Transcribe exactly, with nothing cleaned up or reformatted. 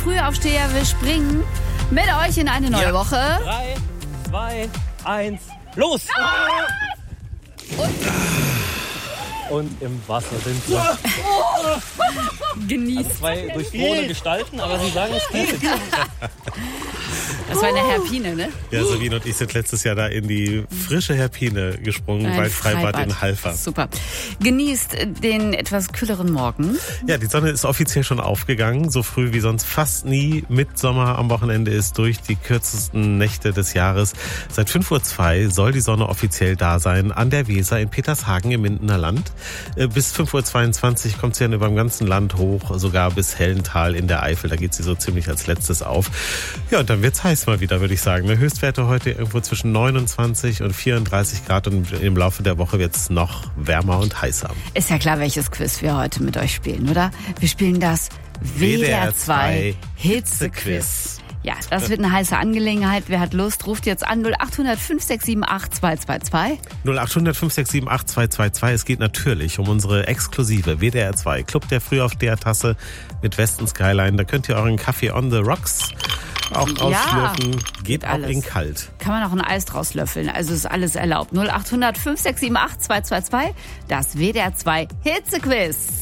Frühaufsteher. Wir springen mit euch in eine neue Ja. Woche. Drei, zwei, eins, los! Und Und im Wasser sind wir. genießt. Zwei durchfrorene Gestalten, aber sie sagen, es geht. Das war eine Herpine, ne? Ja, Sabine und ich sind letztes Jahr da in die frische Herpine gesprungen, Ein bei Freibad Freibad. in Halver. Super. Genießt den etwas kühleren Morgen. Ja, die Sonne ist offiziell schon aufgegangen, so früh wie sonst fast nie. Mitsommer am Wochenende ist durch, die kürzesten Nächte des Jahres. Seit fünf Uhr zwei soll die Sonne offiziell da sein an der Weser in Petershagen im Mindener Land. Bis fünf Uhr zweiundzwanzig kommt sie dann über dem ganzen Land hoch, sogar bis Hellental in der Eifel. Da geht sie so ziemlich als letztes auf. Ja, und dann wird's heiß mal wieder, würde ich sagen. Der Höchstwerte heute irgendwo zwischen neunundzwanzig und vierunddreißig Grad und im Laufe der Woche wird's noch wärmer und heißer. Ist ja klar, welches Quiz wir heute mit euch spielen, oder? Wir spielen das W D R zwei Hitzequiz. Ja, das wird eine heiße Angelegenheit. Wer hat Lust, ruft jetzt an null acht hundert fünf sechs sieben acht zwei zwei zwei. null acht hundert fünf sechs sieben acht zwei zwei zwei. Es geht natürlich um unsere exklusive W D R zwei Club der Frühaufsteher-Tasse mit Westen Skyline. Da könnt ihr euren Kaffee on the Rocks auch ausschlürfen. Geht geht auch alles. in kalt. Kann man auch ein Eis draus löffeln. Also ist alles erlaubt. null acht hundert fünf sechs sieben acht zwei zwei zwei. Das W D R zwei Hitzequiz.